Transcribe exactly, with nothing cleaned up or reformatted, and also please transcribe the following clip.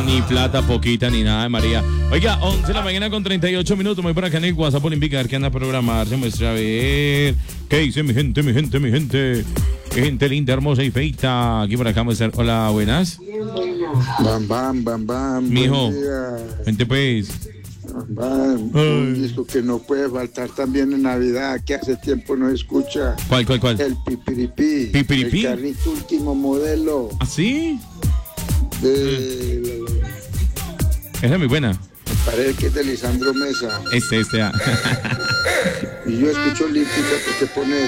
ni plata poquita, ni nada de María. Oiga, once de la mañana con treinta y ocho minutos. Voy por acá en el WhatsApp Olímpica a ver qué anda a programar. Se muestra a ver. ¿Qué dice mi gente, mi gente, mi gente? Gente linda, hermosa y feita. Aquí por acá vamos a estar. Hola, buenas. Bam, bam, bam, bam. Mijo. Gente, pues. Bam, bam. Un disco que no puede faltar también en Navidad, que hace tiempo no escucha. ¿Cuál, cuál, cuál? El Pipiripí. ¿Pipiripí? El carrito último modelo. ¿Ah, sí? De... Esa es muy buena. Me parece que es de Lisandro Mesa. Este, este. Ah. Y yo escucho Olímpica porque pone